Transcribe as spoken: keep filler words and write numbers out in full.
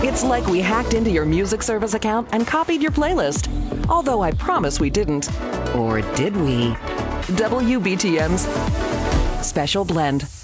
It's like we hacked into your music service account and copied your playlist. Although I promise we didn't. Or did we? W B T M's Special Blend.